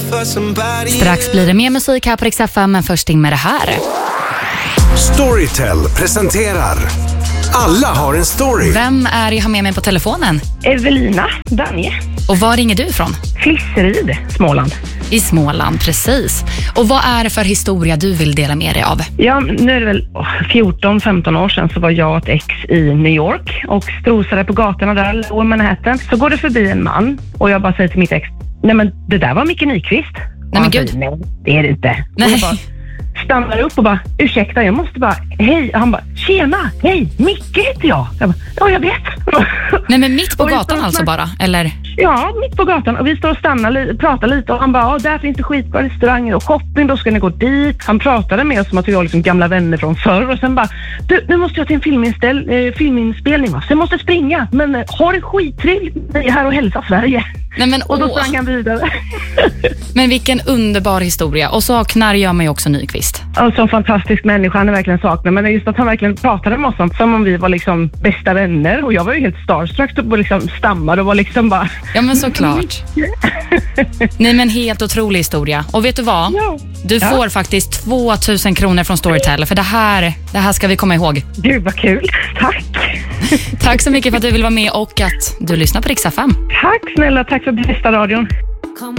Strax blir det mer musik här på Rix FM, men först in med det här. Storytel presenterar Alla har en story. Vem är jag har med mig på telefonen? Evelina Danje. Och var ringer du ifrån? Flisseryd, Småland. I Småland, precis. Och vad är det för historia du vill dela med dig av? Ja, nu är det väl 14-15 år sedan så var jag och ett ex i New York och strosade på gatorna där i Manhattan. Så går det förbi en man och jag bara säger till mitt ex: nej men det där var Micke Nyqvist. Nej men gud. Nej, det är det inte. Nej. Och jag bara stannar upp och bara, ursäkta, jag måste bara, hej. Han bara, tjena, hej, Micke heter jag. Jag bara, ja, jag vet. Nej men mitt på gatan alltså bara, eller? Ja, mitt på gatan. Och vi står och stannar pratar lite och han bara, ja, där finns det skitbra restauranger och shopping, då ska ni gå dit. Han pratade med oss som att vi var liksom gamla vänner från förr och sen bara, du, nu måste jag till en filminspelning va? Så jag måste springa, men ha det skittrevligt, ni är här och hälsa Sverige. Nej, men, och då sprang han vidare. Men vilken underbar historia. Och saknar jag mig också Nyqvist. Alltså en fantastisk människa, han är verkligen saknar. Men just att han verkligen pratade med oss som om vi var liksom bästa vänner. Och jag var ju helt starstruck och liksom stammade och var liksom bara... Ja men såklart. Nej men helt otrolig historia. Och vet du vad? Ja. Du får faktiskt 2000 kronor från Storytel. För det här ska vi komma ihåg. Gud vad kul, tack. Tack så mycket för att du vill vara med och att du lyssnar på Rix FM. Tack snälla, tack för bästa radion.